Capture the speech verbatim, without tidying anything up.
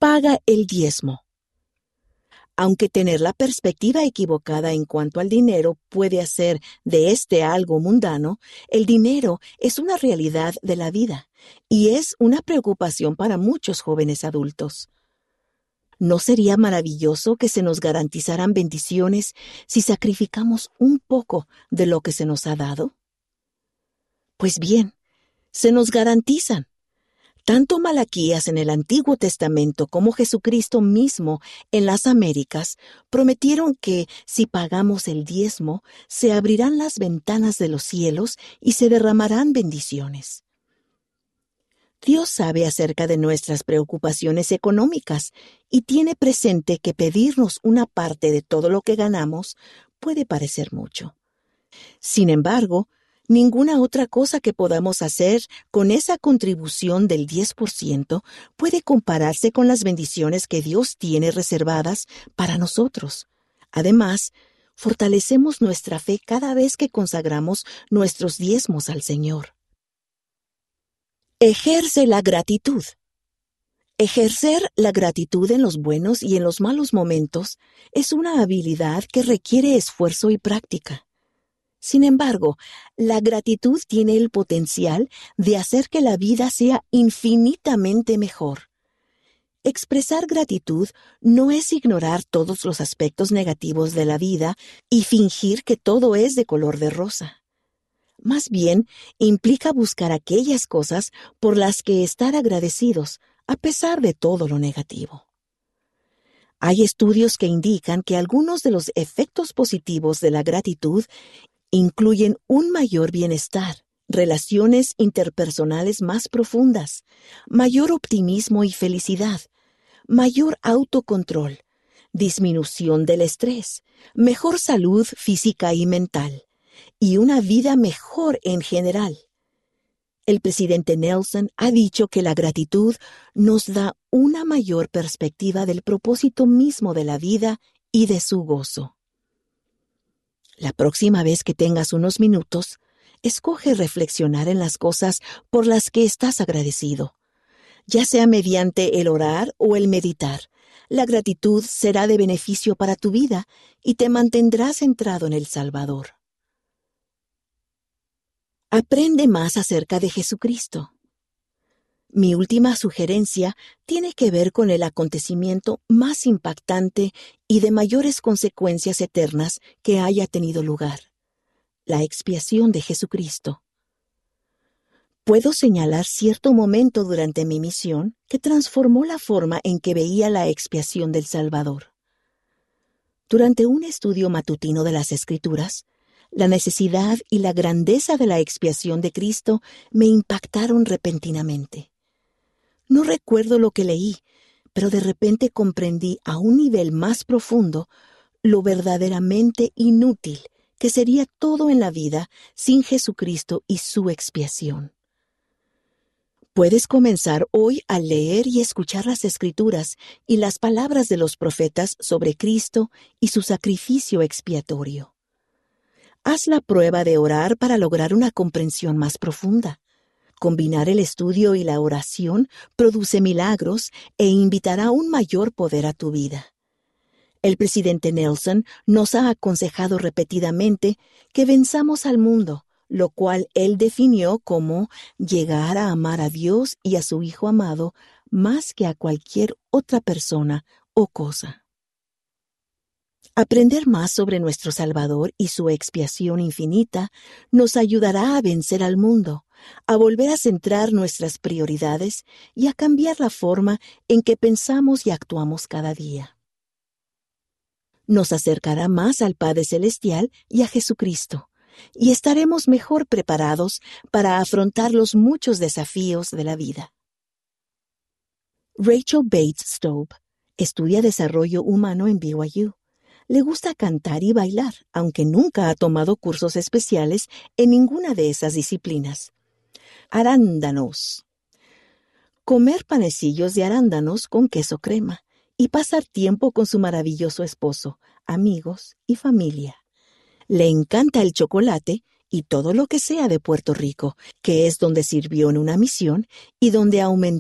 paga el diezmo. Aunque tener la perspectiva equivocada en cuanto al dinero puede hacer de este algo mundano, el dinero es una realidad de la vida y es una preocupación para muchos jóvenes adultos. ¿No sería maravilloso que se nos garantizaran bendiciones si sacrificamos un poco de lo que se nos ha dado? Pues bien, se nos garantizan. Tanto Malaquías en el Antiguo Testamento como Jesucristo mismo en las Américas prometieron que, si pagamos el diezmo, se abrirán las ventanas de los cielos y se derramarán bendiciones. Dios sabe acerca de nuestras preocupaciones económicas y tiene presente que pedirnos una parte de todo lo que ganamos puede parecer mucho. Sin embargo, ninguna otra cosa que podamos hacer con esa contribución del diez por ciento puede compararse con las bendiciones que Dios tiene reservadas para nosotros. Además, fortalecemos nuestra fe cada vez que consagramos nuestros diezmos al Señor. Ejerce la gratitud. Ejercer la gratitud en los buenos y en los malos momentos es una habilidad que requiere esfuerzo y práctica. Sin embargo, la gratitud tiene el potencial de hacer que la vida sea infinitamente mejor. Expresar gratitud no es ignorar todos los aspectos negativos de la vida y fingir que todo es de color de rosa. Más bien, implica buscar aquellas cosas por las que estar agradecidos, a pesar de todo lo negativo. Hay estudios que indican que algunos de los efectos positivos de la gratitud incluyen un mayor bienestar, relaciones interpersonales más profundas, mayor optimismo y felicidad, mayor autocontrol, disminución del estrés, mejor salud física y mental, y una vida mejor en general. El presidente Nelson ha dicho que la gratitud nos da una mayor perspectiva del propósito mismo de la vida y de su gozo. La próxima vez que tengas unos minutos, escoge reflexionar en las cosas por las que estás agradecido. Ya sea mediante el orar o el meditar, la gratitud será de beneficio para tu vida y te mantendrá centrado en el Salvador. Aprende más acerca de Jesucristo. Mi última sugerencia tiene que ver con el acontecimiento más impactante y de mayores consecuencias eternas que haya tenido lugar: la expiación de Jesucristo. Puedo señalar cierto momento durante mi misión que transformó la forma en que veía la expiación del Salvador. Durante un estudio matutino de las Escrituras, la necesidad y la grandeza de la expiación de Cristo me impactaron repentinamente. No recuerdo lo que leí, pero de repente comprendí a un nivel más profundo lo verdaderamente inútil que sería todo en la vida sin Jesucristo y su expiación. Puedes comenzar hoy a leer y escuchar las Escrituras y las palabras de los profetas sobre Cristo y su sacrificio expiatorio. Haz la prueba de orar para lograr una comprensión más profunda. Combinar el estudio y la oración produce milagros e invitará un mayor poder a tu vida. El presidente Nelson nos ha aconsejado repetidamente que venzamos al mundo, lo cual él definió como llegar a amar a Dios y a su Hijo amado más que a cualquier otra persona o cosa. Aprender más sobre nuestro Salvador y su expiación infinita nos ayudará a vencer al mundo, a volver a centrar nuestras prioridades y a cambiar la forma en que pensamos y actuamos cada día. Nos acercará más al Padre Celestial y a Jesucristo, y estaremos mejor preparados para afrontar los muchos desafíos de la vida. Rachel Bates Stowe estudia desarrollo humano en B Y U. Le gusta cantar y bailar, aunque nunca ha tomado cursos especiales en ninguna de esas disciplinas. Arándanos. Comer panecillos de arándanos con queso crema y pasar tiempo con su maravilloso esposo, amigos y familia. Le encanta el chocolate y todo lo que sea de Puerto Rico, que es donde sirvió en una misión y donde aumentó